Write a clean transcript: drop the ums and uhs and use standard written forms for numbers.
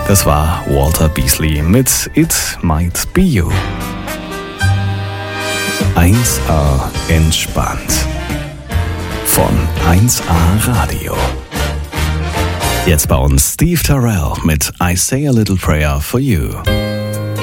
Das war Walter Beasley mit It Might Be You. 1A entspannt. Von 1A Radio. Jetzt bei uns Steve Terrell mit I Say a Little Prayer for You.